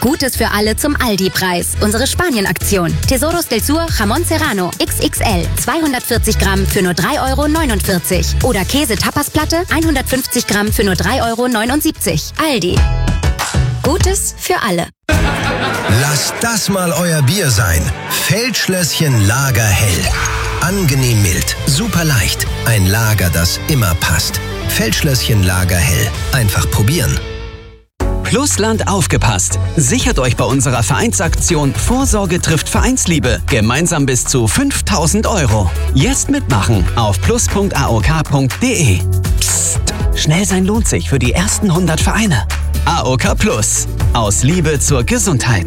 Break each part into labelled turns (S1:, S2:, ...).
S1: Gutes für alle zum Aldi-Preis. Unsere Spanien-Aktion. Tesoros del Sur Jamón Serrano XXL 240 Gramm für nur 3,49 €. Oder Käse-Tapasplatte 150 Gramm für nur 3,79 €. Aldi. Gutes für alle.
S2: Lasst das mal euer Bier sein. Feldschlösschen Lager hell. Angenehm mild, super leicht. Ein Lager, das immer passt. Feldschlösschen Lager hell. Einfach probieren.
S3: Plusland aufgepasst. Sichert euch bei unserer Vereinsaktion Vorsorge trifft Vereinsliebe. Gemeinsam bis zu 5.000 €. Jetzt mitmachen auf plus.aok.de. Psst, schnell sein lohnt sich für die ersten 100 Vereine. AOK Plus. Aus Liebe zur Gesundheit.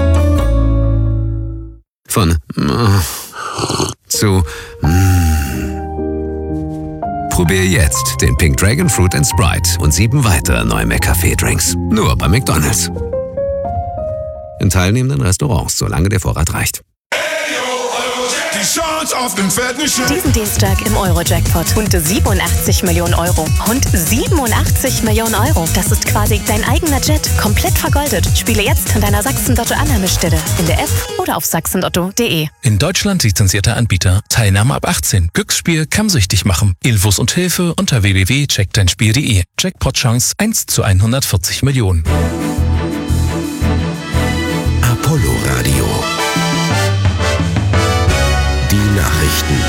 S4: Von zu Probier jetzt den Pink Dragon Fruit & Sprite und 7 weitere neue McCafé-Drinks. Nur bei McDonald's. In teilnehmenden Restaurants, solange der Vorrat reicht.
S5: Diesen Dienstag im Euro-Jackpot. Rund 87 Millionen €. Rund 87 Millionen €. Das ist quasi dein eigener Jet. Komplett vergoldet. Spiele jetzt an deiner Sachsen-Lotto-Annahmestelle. In der App oder auf sachsenlotto.de.
S6: In Deutschland lizenzierter Anbieter. Teilnahme ab 18. Glücksspiel kann süchtig machen. Infos und Hilfe unter www.checkdeinspiel.de. Jackpot-Chance 1 zu 140 Millionen.
S2: Apollo Radio. Die Nachrichten.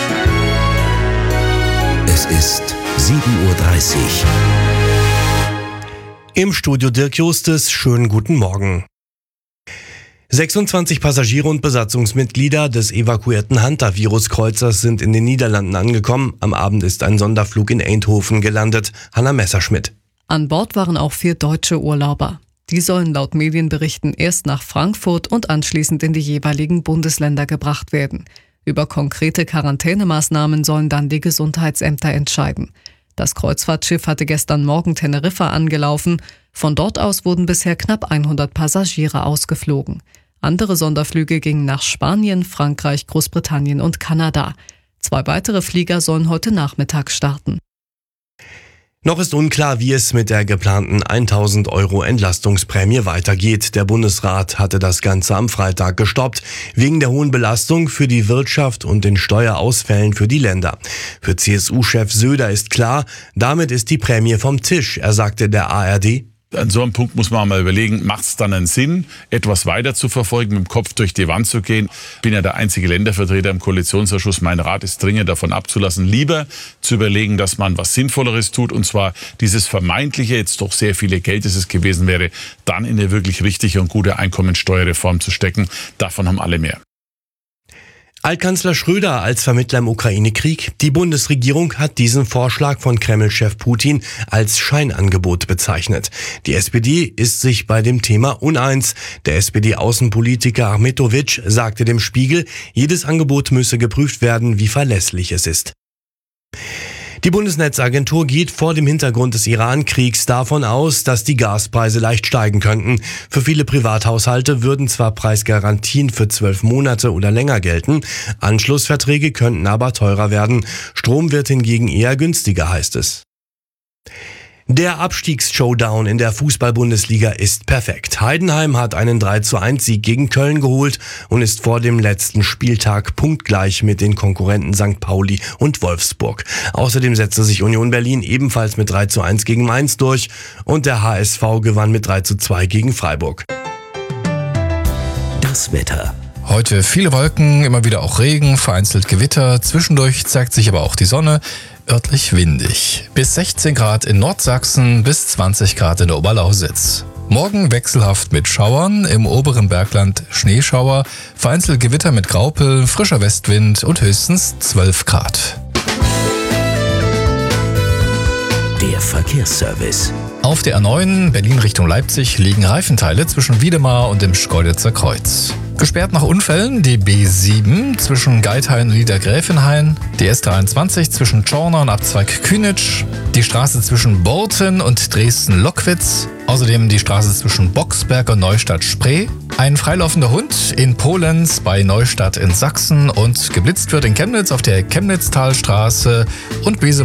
S2: Es ist 7:30 Uhr.
S7: Im Studio Dirk Justus, schönen guten Morgen. 26 Passagiere und Besatzungsmitglieder des evakuierten Hantavirus-Kreuzers sind in den Niederlanden angekommen. Am Abend ist ein Sonderflug in Eindhoven gelandet. Hanna Messerschmidt.
S8: An Bord waren auch 4 deutsche Urlauber. Die sollen laut Medienberichten erst nach Frankfurt und anschließend in die jeweiligen Bundesländer gebracht werden. Über konkrete Quarantänemaßnahmen sollen dann die Gesundheitsämter entscheiden. Das Kreuzfahrtschiff hatte gestern Morgen Teneriffa angelaufen. Von dort aus wurden bisher knapp 100 Passagiere ausgeflogen. Andere Sonderflüge gingen nach Spanien, Frankreich, Großbritannien und Kanada. 2 weitere Flieger sollen heute Nachmittag starten.
S7: Noch ist unklar, wie es mit der geplanten 1.000 € Entlastungsprämie weitergeht. Der Bundesrat hatte das Ganze am Freitag gestoppt, wegen der hohen Belastung für die Wirtschaft und den Steuerausfällen für die Länder. Für CSU-Chef Söder ist klar, damit ist die Prämie vom Tisch, sagte der ARD.
S9: An so einem Punkt muss man mal überlegen, macht es dann einen Sinn, etwas weiter zu verfolgen, mit dem Kopf durch die Wand zu gehen? Ich bin ja der einzige Ländervertreter im Koalitionsausschuss. Mein Rat ist dringend davon abzulassen, lieber zu überlegen, dass man was Sinnvolleres tut, und zwar dieses vermeintliche, jetzt doch sehr viele Geld, das es gewesen wäre, dann in eine wirklich richtige und gute Einkommensteuerreform zu stecken. Davon haben alle mehr.
S7: Altkanzler Schröder als Vermittler im Ukraine-Krieg. Die Bundesregierung hat diesen Vorschlag von Kreml-Chef Putin als Scheinangebot bezeichnet. Die SPD ist sich bei dem Thema uneins. Der SPD-Außenpolitiker Achmetovic sagte dem Spiegel, jedes Angebot müsse geprüft werden, wie verlässlich es ist. Die Bundesnetzagentur geht vor dem Hintergrund des Iran-Kriegs davon aus, dass die Gaspreise leicht steigen könnten. Für viele Privathaushalte würden zwar Preisgarantien für 12 Monate oder länger gelten, Anschlussverträge könnten aber teurer werden. Strom wird hingegen eher günstiger, heißt es. Der Abstiegs-Showdown in der Fußball-Bundesliga ist perfekt. Heidenheim hat einen 3:1-Sieg gegen Köln geholt und ist vor dem letzten Spieltag punktgleich mit den Konkurrenten St. Pauli und Wolfsburg. Außerdem setzte sich Union Berlin ebenfalls mit 3:1 gegen Mainz durch und der HSV gewann mit 3:2 gegen Freiburg.
S2: Das Wetter.
S6: Heute viele Wolken, immer wieder auch Regen, vereinzelt Gewitter. Zwischendurch zeigt sich aber auch die Sonne. Örtlich windig. Bis 16 Grad in Nordsachsen, bis 20 Grad in der Oberlausitz. Morgen wechselhaft mit Schauern, im oberen Bergland Schneeschauer, vereinzelt Gewitter mit Graupel, frischer Westwind und höchstens 12 Grad.
S2: Der Verkehrsservice.
S6: Auf der A9 Berlin Richtung Leipzig liegen Reifenteile zwischen Wiedemar und dem Schkeuditzer Kreuz. Gesperrt nach Unfällen die B7 zwischen Geithain und Niedergräfenhain, die S23 zwischen Tschorner und Abzweig Kühnitsch, die Straße zwischen Borten und Dresden-Lockwitz, außerdem die Straße zwischen Boxberg und Neustadt-Spree, ein freilaufender Hund in Polenz bei Neustadt in Sachsen und geblitzt wird in Chemnitz auf der Chemnitztalstraße und